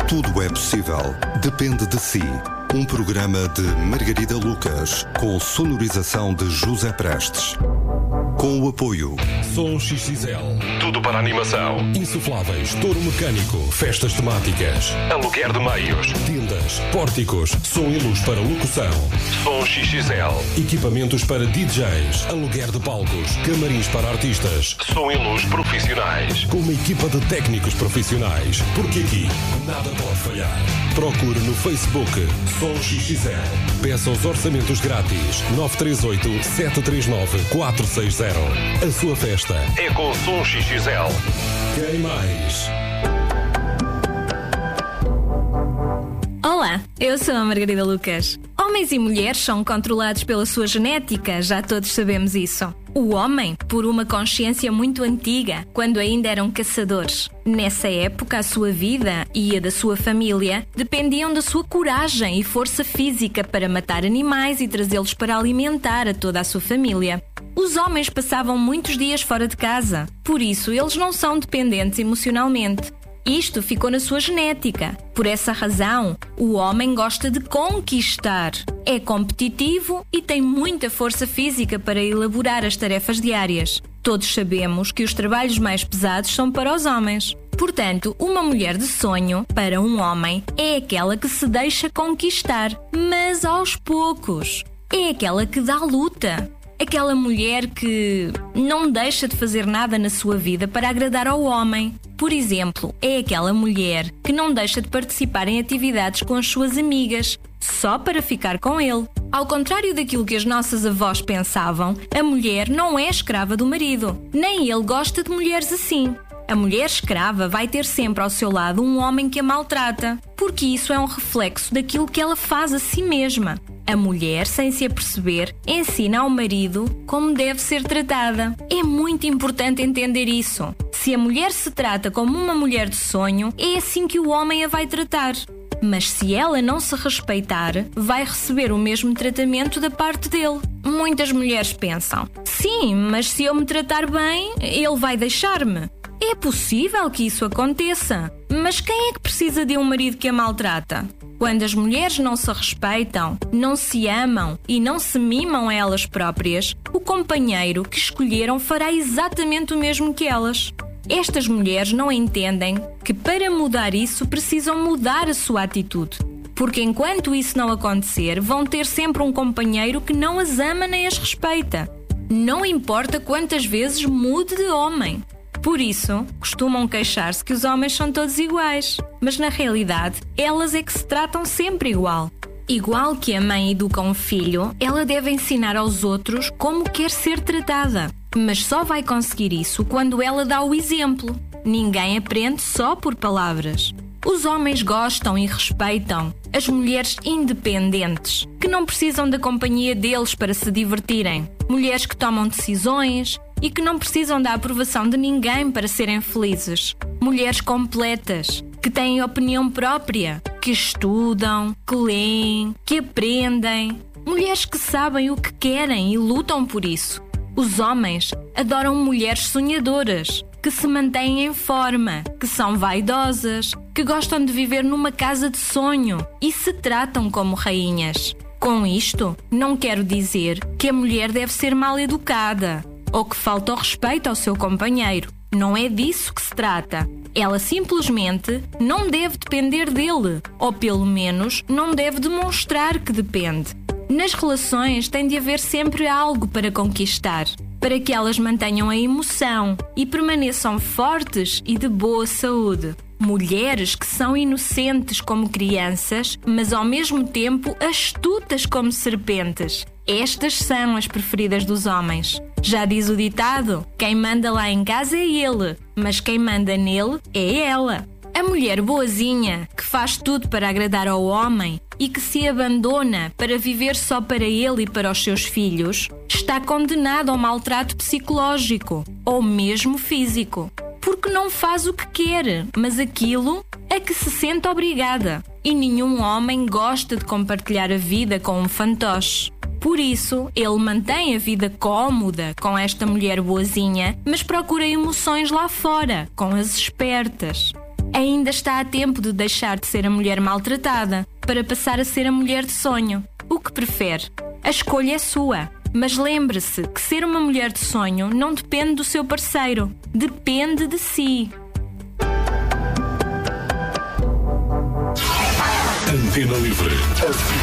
Tudo é possível. Depende de si. Um programa de Margarida Lucas, com sonorização de José Prestes. Com o apoio Som XXL. Tudo para animação. Insufláveis, touro mecânico, festas temáticas, aluguer de meios, tendas, pórticos, som e luz para locução. Som XXL. Equipamentos para DJs, aluguer de palcos, camarins para artistas, som e luz profissionais. Com uma equipa de técnicos profissionais. Porque aqui nada pode falhar. Procure no Facebook Som XXL. Peça os orçamentos grátis. 938 739 460. A sua festa é com Som XXL. Quem mais? Olá, eu sou a Margarida Lucas. Homens e mulheres são controlados pela sua genética, já todos sabemos isso. O homem, por uma consciência muito antiga, quando ainda eram caçadores. Nessa época, a sua vida e a da sua família dependiam da sua coragem e força física para matar animais e trazê-los para alimentar a toda a sua família. Os homens passavam muitos dias fora de casa, por isso eles não são dependentes emocionalmente. Isto ficou na sua genética. Por essa razão, o homem gosta de conquistar. É competitivo e tem muita força física para elaborar as tarefas diárias. Todos sabemos que os trabalhos mais pesados são para os homens. Portanto, uma mulher de sonho, para um homem, é aquela que se deixa conquistar, mas aos poucos. É aquela que dá luta. Aquela mulher que não deixa de fazer nada na sua vida para agradar ao homem. Por exemplo, é aquela mulher que não deixa de participar em atividades com as suas amigas, só para ficar com ele. Ao contrário daquilo que as nossas avós pensavam, a mulher não é escrava do marido, nem ele gosta de mulheres assim. A mulher escrava vai ter sempre ao seu lado um homem que a maltrata, porque isso é um reflexo daquilo que ela faz a si mesma. A mulher, sem se aperceber, ensina ao marido como deve ser tratada. É muito importante entender isso. Se a mulher se trata como uma mulher de sonho, é assim que o homem a vai tratar. Mas se ela não se respeitar, vai receber o mesmo tratamento da parte dele. Muitas mulheres pensam: sim, mas se eu me tratar bem, ele vai deixar-me. É possível que isso aconteça, mas quem é que precisa de um marido que a maltrata? Quando as mulheres não se respeitam, não se amam e não se mimam a elas próprias, o companheiro que escolheram fará exatamente o mesmo que elas. Estas mulheres não entendem que para mudar isso precisam mudar a sua atitude. Porque enquanto isso não acontecer, vão ter sempre um companheiro que não as ama nem as respeita. Não importa quantas vezes mude de homem. Por isso, costumam queixar-se que os homens são todos iguais. Mas na realidade, elas é que se tratam sempre igual. Igual que a mãe educa um filho, ela deve ensinar aos outros como quer ser tratada. Mas só vai conseguir isso quando ela dá o exemplo. Ninguém aprende só por palavras. Os homens gostam e respeitam as mulheres independentes, que não precisam da companhia deles para se divertirem. Mulheres que tomam decisões e que não precisam da aprovação de ninguém para serem felizes. Mulheres completas, que têm opinião própria, que estudam, que leem, que aprendem. Mulheres que sabem o que querem e lutam por isso. Os homens adoram mulheres sonhadoras, que se mantêm em forma, que são vaidosas, que gostam de viver numa casa de sonho e se tratam como rainhas. Com isto, não quero dizer que a mulher deve ser mal educada ou que falta o respeito ao seu companheiro. Não é disso que se trata. Ela simplesmente não deve depender dele, ou pelo menos não deve demonstrar que depende. Nas relações tem de haver sempre algo para conquistar, para que elas mantenham a emoção e permaneçam fortes e de boa saúde. Mulheres que são inocentes como crianças, mas ao mesmo tempo astutas como serpentes. Estas são as preferidas dos homens. Já diz o ditado: quem manda lá em casa é ele, mas quem manda nele é ela. A mulher boazinha, que faz tudo para agradar ao homem e que se abandona para viver só para ele e para os seus filhos, está condenada ao maltrato psicológico ou mesmo físico. Porque não faz o que quer, mas aquilo a que se sente obrigada. E nenhum homem gosta de compartilhar a vida com um fantoche. Por isso, ele mantém a vida cómoda com esta mulher boazinha, mas procura emoções lá fora, com as espertas. Ainda está a tempo de deixar de ser a mulher maltratada para passar a ser a mulher de sonho. O que prefere? A escolha é sua. Mas lembre-se que ser uma mulher de sonho não depende do seu parceiro. Depende de si. Antena Livre.